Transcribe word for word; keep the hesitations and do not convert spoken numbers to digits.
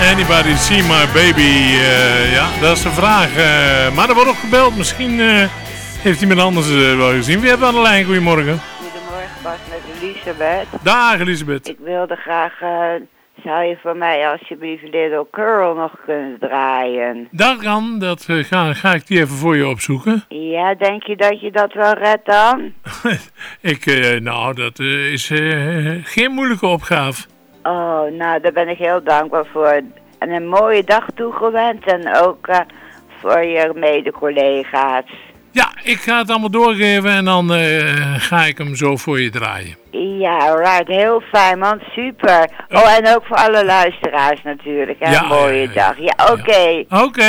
Anybody see my baby? Uh, ja, dat is de vraag. Uh, maar er wordt ook gebeld. Misschien uh, heeft iemand anders uh, wel gezien. Wie hebben we aan de lijn? Goedemorgen. Goedemorgen, Bas, met Elisabeth. Dag, Elisabeth. Ik wilde graag... Uh, zou je voor mij alsjeblieft Little Curl nog kunnen draaien? Dat kan. Dat uh, ga, ga ik die even voor je opzoeken. Ja, denk je dat je dat wel redt dan? ik, uh, nou, dat uh, is uh, geen moeilijke opgave. Oh, nou, daar ben ik heel dankbaar voor. En een mooie dag toegewenst en ook uh, voor je mede-collega's. Ja, ik ga het allemaal doorgeven en dan uh, ga ik hem zo voor je draaien. Ja, alright. Heel fijn, man. Super. Oh, en ook voor alle luisteraars natuurlijk. Hè? Ja, een mooie ja, ja, dag. Ja, oké. Okay. Oké. Okay.